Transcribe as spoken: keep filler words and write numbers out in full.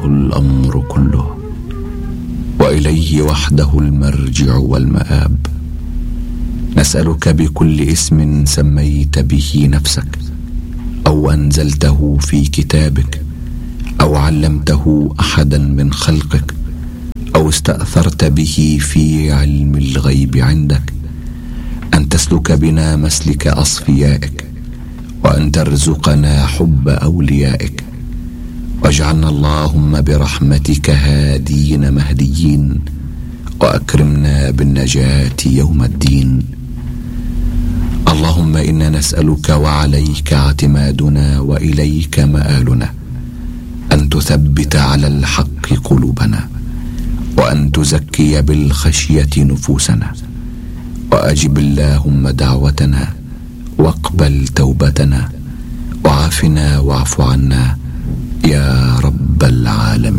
له الأمر كله، وإليه وحده المرجع والمآب. نسألك بكل اسم سميت به نفسك، أو أنزلته في كتابك، أو علمته أحدا من خلقك، أو استأثرت به في علم الغيب عندك، أن تسلك بنا مسلك أصفيائك، وأن ترزقنا حب أوليائك، واجعلنا اللهم برحمتك هادين مهديين، وأكرمنا بالنجاة يوم الدين. اللهم إنا نسألك وعليك اعتمادنا وإليك مآلنا أن تثبت على الحق قلوبنا، وأن تزكي بالخشية نفوسنا، وأجب اللهم دعوتنا، واقبل توبتنا، وعافنا واعف عنا يا رب العالمين.